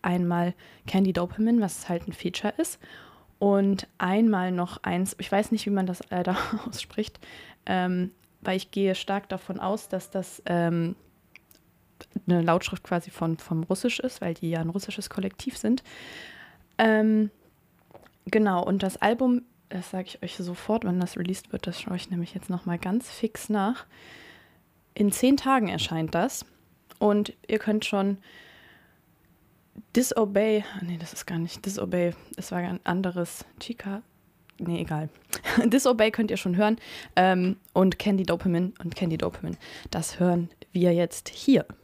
Einmal Candy Dopamine, was halt ein Feature ist. Und einmal noch eins, ich weiß nicht, wie man das leider ausspricht, weil ich gehe stark davon aus, dass das eine Lautschrift quasi vom Russisch ist, weil die ja ein russisches Kollektiv sind. Genau, und das Album, das sage ich euch sofort, wenn das released wird, das schaue ich nämlich jetzt nochmal ganz fix nach. In 10 Tagen erscheint das und ihr könnt schon Disobey, nee, das ist gar nicht Disobey, das war ein anderes, Chica, nee, egal. Disobey könnt ihr schon hören und Candy Dopamine, das hören wir jetzt hier.